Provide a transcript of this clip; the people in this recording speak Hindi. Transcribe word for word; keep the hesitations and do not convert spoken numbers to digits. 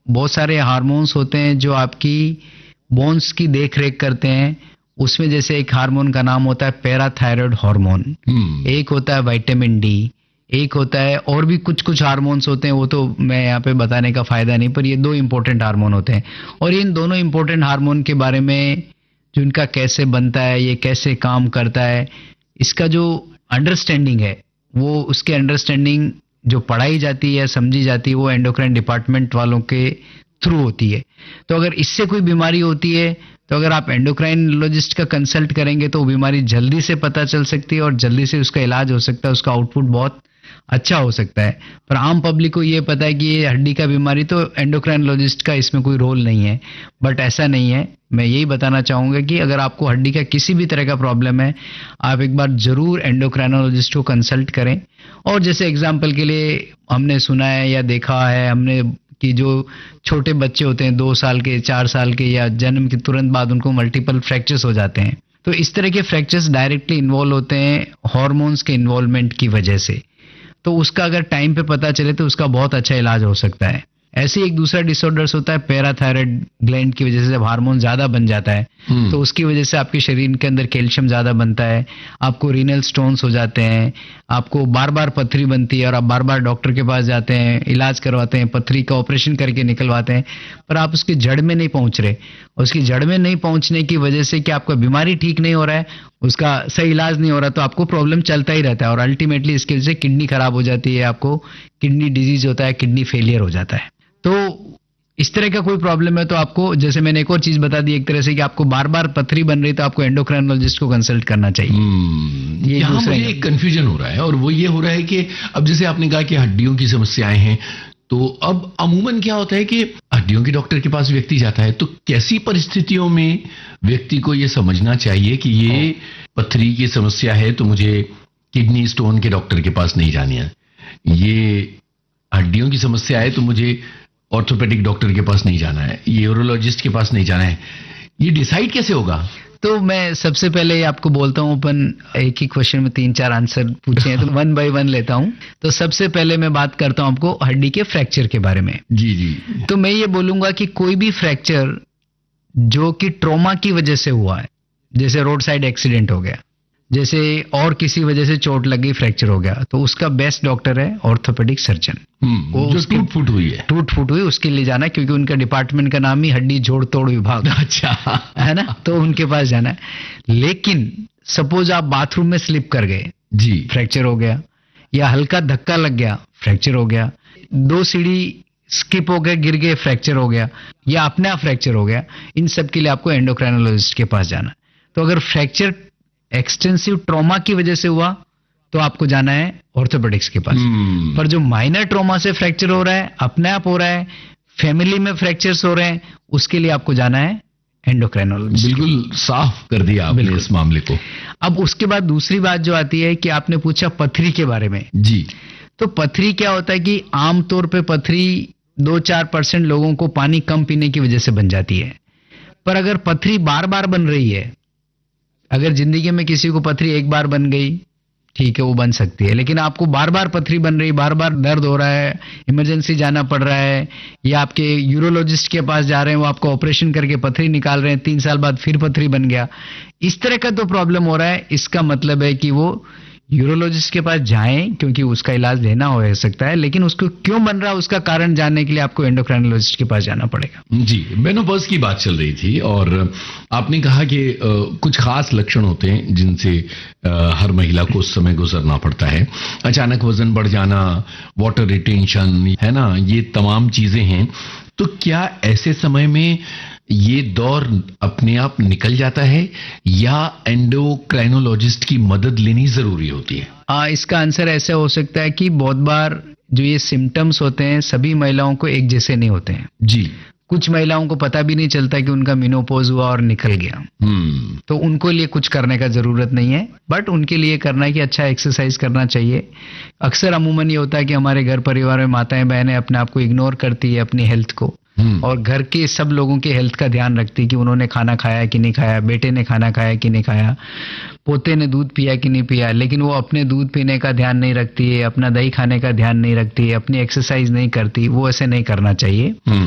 बहुत सारे हार्मोन्स होते हैं जो आपकी बोन्स की देख रेख करते हैं। उसमें जैसे एक हार्मोन का नाम होता है पैराथायराइड हार्मोन, एक होता है विटामिन डी, एक होता है और भी कुछ कुछ हार्मोन्स होते हैं, वो तो मैं यहाँ पे बताने का फायदा नहीं, पर ये दो इम्पोर्टेंट हार्मोन होते हैं। और इन दोनों इम्पोर्टेंट हार्मोन के बारे में, जो इनका कैसे बनता है, ये कैसे काम करता है, इसका जो अंडरस्टैंडिंग है, वो उसके अंडरस्टैंडिंग जो पढ़ाई जाती है, समझी जाती है, वो एंडोक्राइन डिपार्टमेंट वालों के थ्रू होती है। तो अगर इससे कोई बीमारी होती है तो अगर आप एंडोक्राइनोलॉजिस्ट का कंसल्ट करेंगे तो वो बीमारी जल्दी से पता चल सकती है और जल्दी से उसका इलाज हो सकता है, उसका आउटपुट बहुत अच्छा हो सकता है। पर आम पब्लिक को ये पता है कि ये हड्डी का बीमारी, तो एंडोक्राइनोलॉजिस्ट का इसमें कोई रोल नहीं है, बट ऐसा नहीं है। मैं यही बताना चाहूँगा कि अगर आपको हड्डी का किसी भी तरह का प्रॉब्लम है, आप एक बार जरूर एंडोक्राइनोलॉजिस्ट को कंसल्ट करें। और जैसे एग्जाम्पल के लिए हमने सुना है या देखा है हमने कि जो छोटे बच्चे होते हैं दो साल के, चार साल के, या जन्म के तुरंत बाद उनको मल्टीपल फ्रैक्चर्स हो जाते हैं। तो इस तरह के फ्रैक्चर्स डायरेक्टली इन्वॉल्व होते हैं हार्मोन्स के इन्वॉल्वमेंट की वजह से। तो उसका अगर टाइम पे पता चले तो उसका बहुत अच्छा इलाज हो सकता है। ऐसे एक दूसरा डिसऑर्डर्स होता है पैराथायराइड ग्लैंड की वजह से, जब हार्मोन ज्यादा बन जाता है तो उसकी वजह से आपके शरीर के अंदर कैल्शियम ज्यादा बनता है, आपको रीनल स्टोन्स हो जाते हैं, आपको बार बार पथरी बनती है और आप बार बार डॉक्टर के पास जाते हैं, इलाज करवाते हैं, पथरी का ऑपरेशन करके निकलवाते हैं, पर आप उसकी जड़ में नहीं पहुंच रहे। उसकी जड़ में नहीं पहुंचने की वजह से कि आपका बीमारी ठीक नहीं हो रहा है, उसका सही इलाज नहीं हो रहा, तो आपको प्रॉब्लम चलता ही रहता है और अल्टीमेटली इसकी वजह से किडनी खराब हो जाती है, आपको किडनी डिजीज होता है, किडनी फेलियर हो जाता है। तो इस तरह का कोई प्रॉब्लम है तो आपको, जैसे मैंने एक और चीज बता दी एक तरह से, कि आपको बार बार पथरी बन रही तो आपको एंडोक्राइनोलॉजिस्ट को कंसल्ट करना चाहिए। hmm, ये यहाँ मुझे एक कंफ्यूजन हो रहा है, और वो ये हो रहा है कि अब जैसे आपने कहा कि हड्डियों की समस्याएं हैं, तो अब अमूमन क्या होता है कि हड्डियों के डॉक्टर के पास व्यक्ति जाता है, तो कैसी परिस्थितियों में व्यक्ति को ये समझना चाहिए कि ये पथरी की समस्या है तो मुझे किडनी स्टोन के डॉक्टर के पास नहीं जानी है, ये हड्डियों की समस्या है तो मुझे ऑर्थोपेडिक डॉक्टर के पास नहीं जाना है, ये यूरोलॉजिस्ट के पास नहीं जाना है, ये डिसाइड कैसे होगा? तो मैं सबसे पहले आपको बोलता हूँ, अपन एक ही क्वेश्चन में तीन चार आंसर पूछे हैं तो वन बाय वन लेता हूँ। तो सबसे पहले मैं बात करता हूँ आपको हड्डी के फ्रैक्चर के बारे में। जी जी। तो मैं ये बोलूंगा कि कोई भी फ्रैक्चर जो कि ट्रॉमा की वजह से हुआ है, जैसे रोड साइड एक्सीडेंट हो गया, जैसे और किसी वजह से चोट लगी, फ्रैक्चर हो गया, तो उसका बेस्ट डॉक्टर है ऑर्थोपेडिक सर्जन। वो जो टूट फूट हुई है टूट फूट हुई उसके लिए जाना है, क्योंकि उनका डिपार्टमेंट का नाम ही हड्डी जोड़ तोड़ विभाग। अच्छा है ना, तो उनके पास जाना है। लेकिन सपोज आप बाथरूम में स्लिप कर गए, जी, फ्रैक्चर हो गया, या हल्का धक्का लग गया, फ्रैक्चर हो गया, दो सीढ़ी स्किप हो गए, गिर गए, फ्रैक्चर हो गया, या अपने आप फ्रैक्चर हो गया, इन सब के लिए आपको एंडोक्राइनोलॉजिस्ट के पास जाना है। तो अगर फ्रैक्चर एक्सटेंसिव ट्रॉमा की वजह से हुआ तो आपको जाना है ऑर्थोपेडिक्स के पास। hmm. पर जो माइनर ट्रॉमा से फ्रैक्चर हो रहा है, अपने आप हो रहा है, फैमिली में फ्रैक्चर्स हो रहे हैं, उसके लिए आपको जाना है एंडोक्राइनोलॉजिस्ट। बिल्कुल साफ कर दिया आपने इस मामले को। अब उसके बाद दूसरी बात जो आती है कि आपने पूछा पथरी के बारे में। जी। तो पथरी क्या होता है कि आमतौर पे पथरी दो चार परसेंट लोगों को पानी कम पीने की वजह से बन जाती है। पर अगर पथरी बार बार बन रही है, अगर जिंदगी में किसी को पथरी एक बार बन गई, ठीक है, वो बन सकती है, लेकिन आपको बार बार पथरी बन रही, बार बार दर्द हो रहा है, इमरजेंसी जाना पड़ रहा है, या आपके यूरोलॉजिस्ट के पास जा रहे हैं, वो आपको ऑपरेशन करके पथरी निकाल रहे हैं, तीन साल बाद फिर पथरी बन गया, इस तरह का तो प्रॉब्लम हो रहा है, इसका मतलब है कि वो यूरोलॉजिस्ट के पास जाएं, क्योंकि उसका इलाज लेना हो सकता है, लेकिन उसको क्यों बन रहा है उसका कारण जानने के लिए आपको एंडोक्राइनोलॉजिस्ट के पास जाना पड़ेगा। जी, मेनोपॉज की बात चल रही थी और आपने कहा कि आ, कुछ खास लक्षण होते हैं जिनसे आ, हर महिला को उस समय गुजरना पड़ता है। अचानक वजन बढ़ जाना, वाटर रिटेंशन, है ना, ये तमाम चीजें हैं। तो क्या ऐसे समय में ये दौर अपने आप निकल जाता है या एंडोक्राइनोलॉजिस्ट की मदद लेनी जरूरी होती है? आ, इसका आंसर ऐसे हो सकता है कि बहुत बार जो ये सिम्टम्स होते हैं सभी महिलाओं को एक जैसे नहीं होते हैं। जी। कुछ महिलाओं को पता भी नहीं चलता कि उनका मेनोपॉज हुआ और निकल गया। hmm. तो उनको लिए कुछ करने का जरूरत नहीं है, बट उनके लिए करना है कि अच्छा एक्सरसाइज करना चाहिए। अक्सर अमूमन ये होता है कि हमारे घर परिवार में माताएं बहनें अपने आप को इग्नोर करती है, अपनी हेल्थ को, hmm. और घर के सब लोगों के हेल्थ का ध्यान रखती है कि उन्होंने खाना खाया कि नहीं खाया, बेटे ने खाना खाया कि नहीं खाया, पोते ने दूध पिया कि नहीं पिया, लेकिन वो अपने दूध पीने का ध्यान नहीं रखती है, अपना दही खाने का ध्यान नहीं रखती है, अपनी एक्सरसाइज नहीं करती। वो ऐसे नहीं करना चाहिए। hmm.